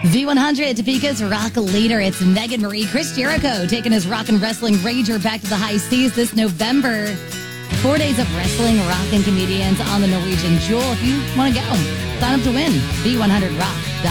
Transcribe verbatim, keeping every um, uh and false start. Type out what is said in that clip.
V one hundred, Topeka's rock leader. It's Megan Marie. Chris Jericho taking his rock and wrestling rager back to the high seas this November. Four days of wrestling, rock, and comedians on the Norwegian Jewel. If you want to go, sign up to win. V one hundred rock dot com.